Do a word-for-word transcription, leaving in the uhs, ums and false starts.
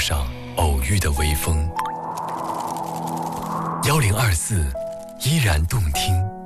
上偶遇的微风。幺零二四依然动听。